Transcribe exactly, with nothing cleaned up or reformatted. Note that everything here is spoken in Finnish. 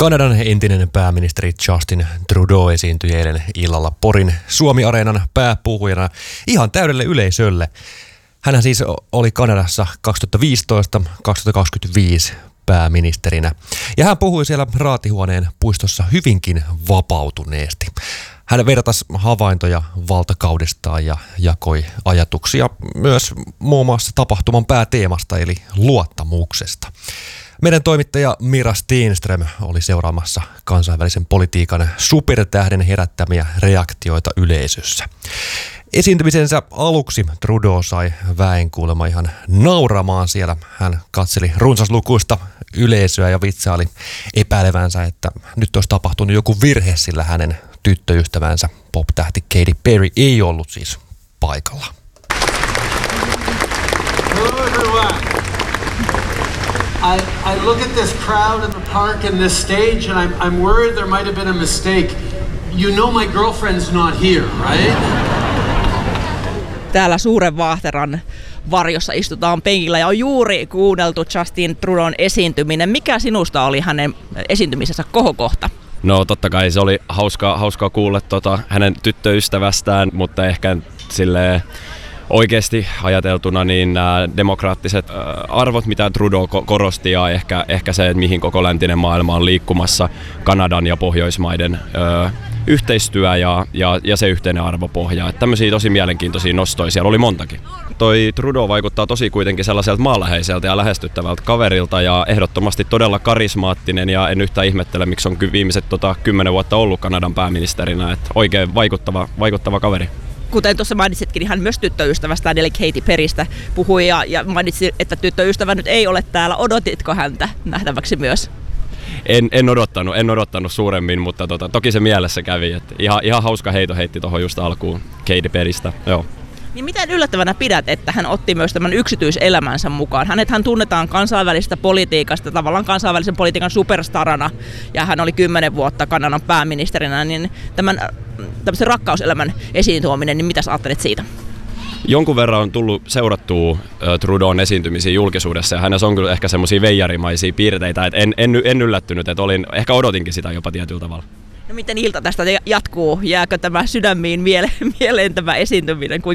Kanadan entinen pääministeri Justin Trudeau esiintyi eilen illalla Porin Suomi-areenan pääpuhujana ihan täydelle yleisölle. Hänhän siis oli Kanadassa kaksituhattaviisitoista kaksituhattakaksikymmentäviisi pääministerinä. Ja hän puhui siellä raatihuoneen puistossa hyvinkin vapautuneesti. Hän vertasi havaintoja valtakaudestaan ja jakoi ajatuksia myös muun muassa tapahtuman pääteemasta eli luottamuksesta. Meidän toimittaja Mira Stenström oli seuraamassa kansainvälisen politiikan supertähden herättämiä reaktioita yleisössä. Esiintymisensä aluksi Trudeau sai väen kuulemma ihan nauramaan siellä. Hän katseli runsaslukuista yleisöä ja vitsaili epäilevänsä, että nyt olisi tapahtunut joku virhe, sillä hänen tyttöystävänsä pop-tähti Katy Perry ei ollut siis paikalla. Hello everyone. I, I look at this crowd in the park and this stage and I'm, I'm worried there might have been a mistake. You know my girlfriend's not here, right? Täällä suuren vaahteran varjossa istutaan penkillä ja on juuri kuunneltu Justin Trudeaun esiintyminen. Mikä sinusta oli hänen esiintymisensä kohokohta? No totta kai se oli hauskaa, hauskaa kuulla tota, hänen tyttöystävästään, mutta ehkä silleen oikeasti ajateltuna niin nämä demokraattiset äh, arvot, mitä Trudeau ko- korosti ja ehkä, ehkä se, että mihin koko läntinen maailma on liikkumassa, Kanadan ja Pohjoismaiden äh, yhteistyö ja, ja, ja se yhteinen arvopohja. Että tämmöisiä tosi mielenkiintoisia nostoja siellä oli montakin. Toi Trudeau vaikuttaa tosi kuitenkin sellaiselta maanläheiseltä ja lähestyttävältä kaverilta ja ehdottomasti todella karismaattinen ja en yhtään ihmettele, miksi on viimeiset tota, kymmenen vuotta ollut Kanadan pääministerinä. Että oikein vaikuttava, vaikuttava kaveri. Kuten tuossa mainitsitkin, niin hän myös tyttöystävästään eli Katy Perrystä puhui ja, ja mainitsi, että tyttöystävä nyt ei ole täällä. Odotitko häntä nähtäväksi myös? En, en, odottanut, en odottanut suuremmin, mutta tota, toki se mielessä kävi. Että ihan, ihan hauska heito heitti tuohon just alkuun Katy Perrystä. Joo. Niin miten yllättävänä pidät, että hän otti myös tämän yksityiselämänsä mukaan? Hänethän tunnetaan kansainvälisestä politiikasta, tavallaan kansainvälisen politiikan superstarana, ja hän oli kymmenen vuotta Kanadan pääministerinä, niin tämän tämmöisen rakkauselämän esiin tuominen, niin mitä sä ajattelet siitä? Jonkun verran on tullut seurattua uh, Trudeaun esiintymisiä julkisuudessa, ja hänessä on kyllä ehkä semmoisia veijarimaisia piirteitä, että en, en, en yllättynyt, että olin, ehkä odotinkin sitä jopa tietyllä tavalla. No miten ilta tästä jatkuu? Jääkö tämä sydämiin mieleen, mieleen tämä esiintyminen?